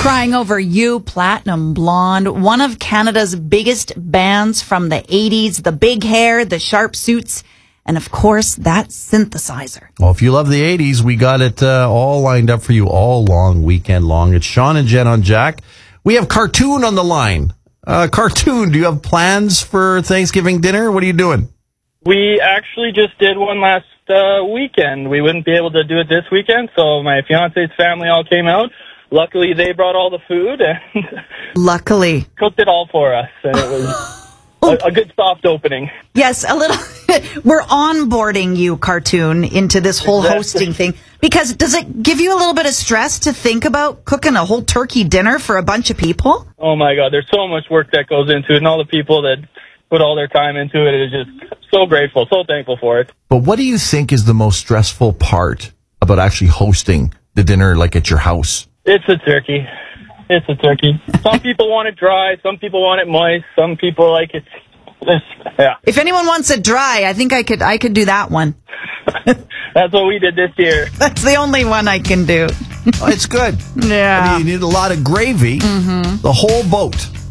Crying Over You, Platinum Blonde, one of Canada's biggest bands from the 80s, the big hair, the sharp suits, and of course, that synthesizer. Well, if you love the 80s, we got it all lined up for you all weekend long. It's Sean and Jen on Jack. We have Cartoon on the line. Cartoon, do you have plans for Thanksgiving dinner? What are you doing? We actually just did one last weekend. We wouldn't be able to do it this weekend, so my fiance's family all came out. Luckily, they brought all the food and Luckily. cooked it all for us, and it was a good soft opening. Yes, a little. We're onboarding you, Cartoon, into this whole hosting thing. Because does it give you a little bit of stress to think about cooking a whole turkey dinner for a bunch of people? Oh, my God. There's so much work that goes into it, and all the people that put all their time into it is just so grateful, so thankful for it. But what do you think is the most stressful part about actually hosting the dinner, like at your house? It's a turkey. It's a turkey. Some people want it dry. Some people want it moist. Some people like it. Yeah. If anyone wants it dry, I think I could do that one. That's what we did this year. That's the only one I can do. Oh, it's good. Yeah. I mean, you need a lot of gravy, the whole boat.